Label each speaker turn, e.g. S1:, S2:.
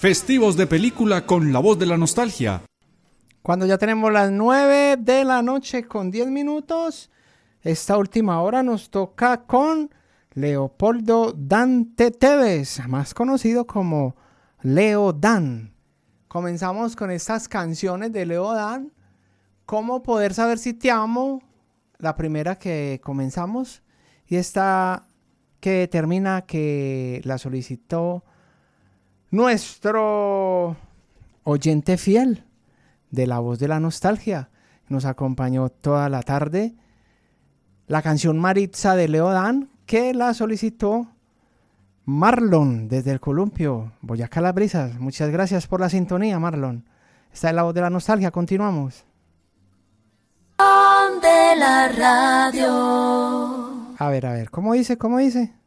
S1: Festivos de película con la voz de la nostalgia.
S2: Cuando ya tenemos las 9 de la noche con 10 minutos, esta última hora nos toca con Leopoldo Dante Tevez, más conocido como Leo Dan. Comenzamos con estas canciones de Leo Dan. ¿Cómo poder saber si te amo? La primera que comenzamos y esta que termina que la solicitó nuestro oyente fiel de La Voz de la Nostalgia. Nos acompañó toda la tarde. La canción Maritza de Leo Dan, que la solicitó Marlon desde el Columpio, Boyacá Las Brisas. Muchas gracias por la sintonía, Marlon. Esta es La Voz de la Nostalgia. Continuamos.
S3: De la radio.
S2: A ver, ¿cómo dice?